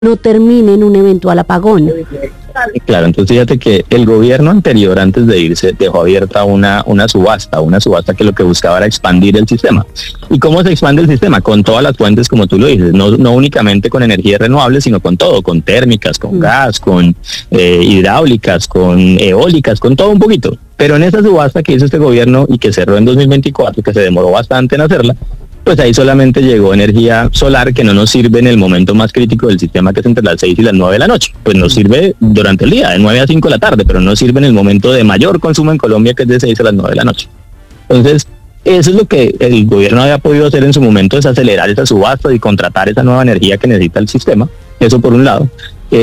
no termine en un eventual apagón. Claro, entonces fíjate que el gobierno anterior, antes de irse, dejó abierta una subasta que lo que buscaba era expandir el sistema. ¿Y cómo se expande el sistema? Con todas las fuentes, como tú lo dices, no únicamente con energías renovables, sino con todo, con térmicas, con gas, con hidráulicas, con eólicas, con todo un poquito. Pero en esa subasta que hizo este gobierno y que cerró en 2024, que se demoró bastante en hacerla, pues ahí solamente llegó energía solar que no nos sirve en el momento más crítico del sistema, que es entre las 6 y las 9 de la noche. Pues nos sirve durante el día, de 9 a 5 de la tarde, pero no sirve en el momento de mayor consumo en Colombia, que es de 6 a las 9 de la noche. Entonces, eso es lo que el gobierno había podido hacer en su momento, es acelerar esa subasta y contratar esa nueva energía que necesita el sistema. Eso por un lado.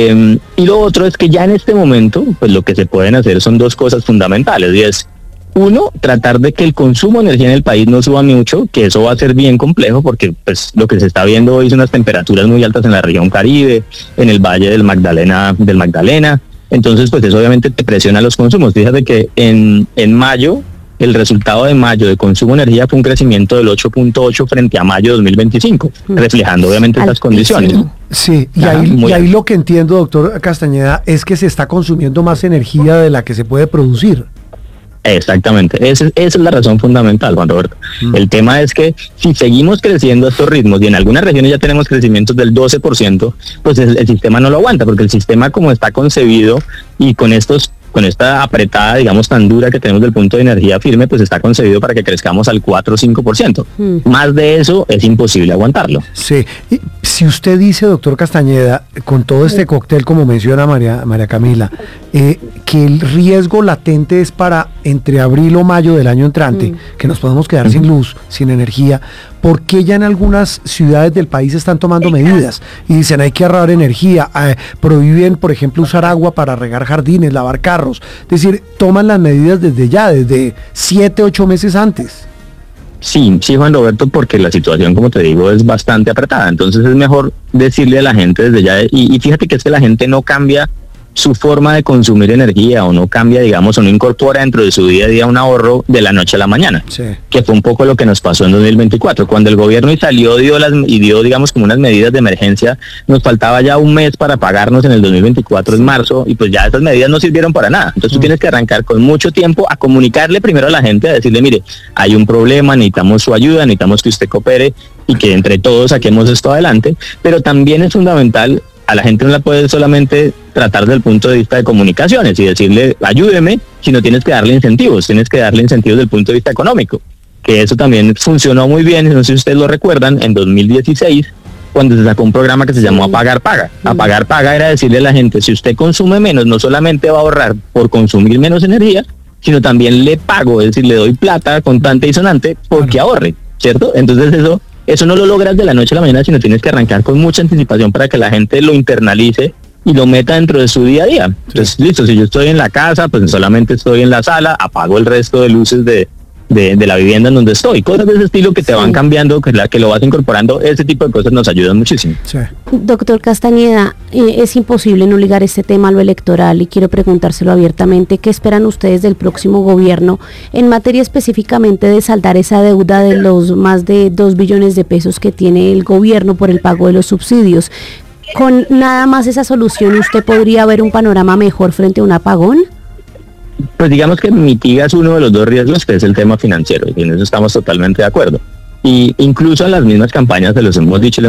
Y lo otro es que ya en este momento, pues lo que se pueden hacer son dos cosas fundamentales, y es: uno, tratar de que el consumo de energía en el país no suba mucho, que eso va a ser bien complejo porque pues lo que se está viendo hoy son unas temperaturas muy altas en la región Caribe, en el Valle del Magdalena, entonces pues eso obviamente te presiona los consumos. Fíjate que en mayo, el resultado de mayo de consumo de energía fue un crecimiento del 8.8 frente a mayo de 2025, reflejando obviamente estas condiciones. Sí, y ahí lo que entiendo, doctor Castañeda, es que se está consumiendo más energía de la que se puede producir. Exactamente, esa es la razón fundamental, Juan Roberto. El tema es que si seguimos creciendo a estos ritmos, y en algunas regiones ya tenemos crecimientos del 12%, pues el sistema no lo aguanta, porque el sistema, como está concebido y con esta apretada, digamos, tan dura que tenemos del punto de energía firme, pues está concebido para que crezcamos al 4 o 5%. Más de eso es imposible aguantarlo. Sí, y si usted dice, doctor Castañeda, con todo este cóctel, como menciona María Camila, que el riesgo latente es para entre abril o mayo del año entrante, que nos podemos quedar sin luz, sin energía, ¿por qué ya en algunas ciudades del país están tomando medidas? Y dicen, hay que ahorrar energía, prohíben, por ejemplo, usar agua para regar jardines, lavar carros. Es decir, toman las medidas desde 7, 8 meses antes. Sí, Juan Roberto, porque la situación, como te digo, es bastante apretada. Entonces es mejor decirle a la gente desde ya, y fíjate que es que la gente no cambia su forma de consumir energía, o no cambia, digamos, o no incorpora dentro de su día a día un ahorro de la noche a la mañana, que fue un poco lo que nos pasó en 2024, cuando el gobierno dio, digamos, como unas medidas de emergencia. Nos faltaba ya un mes para pagarnos en el 2024, en marzo, y pues ya esas medidas no sirvieron para nada. Entonces tú tienes que arrancar con mucho tiempo a comunicarle primero a la gente, a decirle, mire, hay un problema, necesitamos su ayuda, necesitamos que usted coopere y que entre todos saquemos esto adelante. Pero también es fundamental, a la gente no la puedes solamente tratar desde el punto de vista de comunicaciones y decirle, ayúdeme, sino tienes que darle incentivos desde el punto de vista económico, que eso también funcionó muy bien. No sé si ustedes lo recuerdan, en 2016, cuando se sacó un programa que se llamó Apagar Paga. Apagar Paga era decirle a la gente, si usted consume menos, no solamente va a ahorrar por consumir menos energía, sino también le pago, es decir, le doy plata contante y sonante porque ahorre, ¿cierto? Entonces eso no lo logras de la noche a la mañana, sino tienes que arrancar con mucha anticipación para que la gente lo internalice y lo meta dentro de su día a día. Entonces, listo, si yo estoy en la casa, pues solamente estoy en la sala, apago el resto de luces de la vivienda en donde estoy. Cosas de ese estilo que te van cambiando, que lo vas incorporando, ese tipo de cosas nos ayudan muchísimo. Sí. Doctor Castañeda, es imposible no ligar este tema a lo electoral, y quiero preguntárselo abiertamente. ¿Qué esperan ustedes del próximo gobierno en materia específicamente de saldar esa deuda de los más de 2 billones de pesos que tiene el gobierno por el pago de los subsidios? ¿Con nada más esa solución usted podría ver un panorama mejor frente a un apagón? Pues digamos que mitigas uno de los dos riesgos, que es el tema financiero, y en eso estamos totalmente de acuerdo. Y incluso en las mismas campañas se los hemos dicho,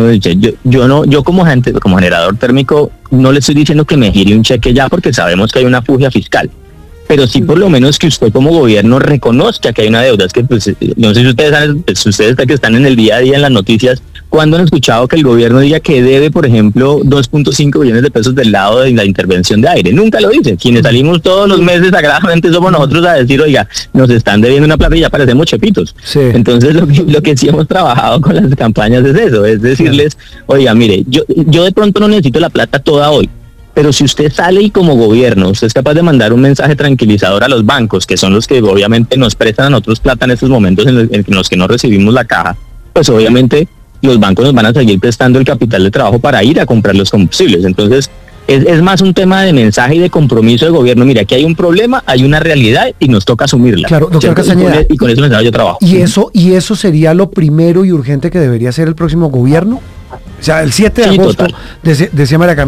yo como generador térmico, no le estoy diciendo que me gire un cheque ya, porque sabemos que hay una fuga fiscal, pero sí por lo menos que usted como gobierno reconozca que hay una deuda. Es que pues, no sé si ustedes saben, pues, ustedes que están en el día a día en las noticias, ¿cuándo han escuchado que el gobierno diga que debe, por ejemplo, 2.5 billones de pesos del lado de la intervención de aire? Nunca lo dicen. Quienes salimos todos los meses sagradamente somos nosotros a decir, oiga, nos están debiendo una plata y ya parecemos chepitos. Sí. Entonces lo que sí hemos trabajado con las campañas es eso, es decirles, oiga, mire, yo de pronto no necesito la plata toda hoy, pero si usted sale y como gobierno, usted es capaz de mandar un mensaje tranquilizador a los bancos, que son los que obviamente nos prestan a nosotros plata en estos momentos en los que no recibimos la caja, pues obviamente los bancos nos van a seguir prestando el capital de trabajo para ir a comprar los combustibles. Entonces es más un tema de mensaje y de compromiso del gobierno. Mira, aquí hay un problema, hay una realidad y nos toca asumirla. Claro, doctor Castañeda. Y con eso mensaje yo trabajo. ¿Y eso sería lo primero y urgente que debería hacer el próximo gobierno? O sea, el 7 de Sí, agosto, total. decía María Camila,